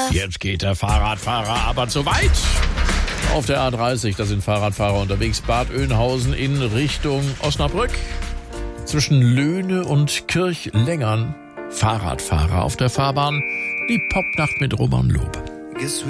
Jetzt geht der Fahrradfahrer aber zu weit. Auf der A30, da sind Fahrradfahrer unterwegs. Bad Oeynhausen in Richtung Osnabrück. Zwischen Löhne und Kirchlengern Fahrradfahrer auf der Fahrbahn. Die Popnacht mit Roman Lob.